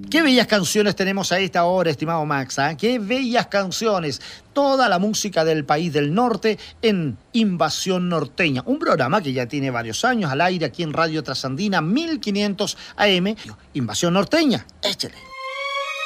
Qué bellas canciones tenemos a esta hora, estimado Max, ¿eh? Qué bellas canciones. Toda la música del país del norte en Invasión Norteña. Un programa que ya tiene varios años al aire aquí en Radio Trasandina 1500 AM. Invasión Norteña. Échale.